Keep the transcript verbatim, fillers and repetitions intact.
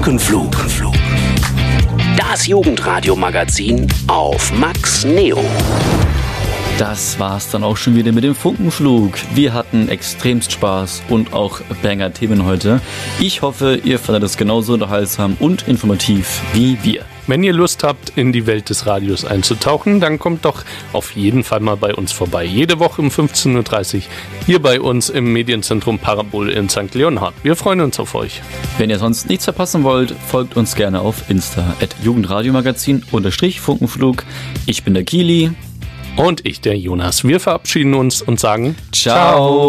Funkenflug. Das Jugendradio-Magazin auf Max Neo. Das war's dann auch schon wieder mit dem Funkenflug. Wir hatten extremst Spaß und auch Banger-Themen heute. Ich hoffe, ihr fandet es genauso unterhaltsam und informativ wie wir. Wenn ihr Lust habt, in die Welt des Radios einzutauchen, dann kommt doch auf jeden Fall mal bei uns vorbei. Jede Woche um fünfzehn Uhr dreißig hier bei uns im Medienzentrum Parabol in Sankt Leonhard. Wir freuen uns auf euch. Wenn ihr sonst nichts verpassen wollt, folgt uns gerne auf Insta at Jugendradiomagazin unterstrich Funkenflug. Ich bin der Kili. Und ich, der Jonas. Wir verabschieden uns und sagen Ciao.